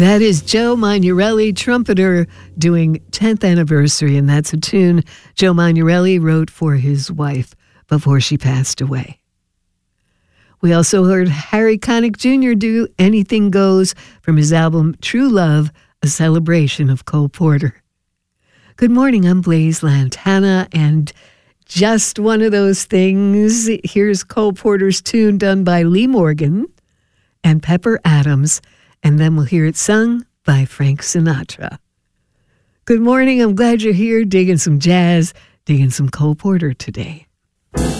That is Joe Magnarelli, trumpeter, doing 10th anniversary, and that's a tune Joe Magnarelli wrote for his wife before she passed away. We also heard Harry Connick Jr. do Anything Goes from his album True Love, a celebration of Cole Porter. Good morning, I'm Blaise Lantana, and just one of those things. Here's Cole Porter's tune done by Lee Morgan and Pepper Adams, and then we'll hear it sung by Frank Sinatra. Good morning, I'm glad you're here, digging some jazz, digging some Cole Porter today.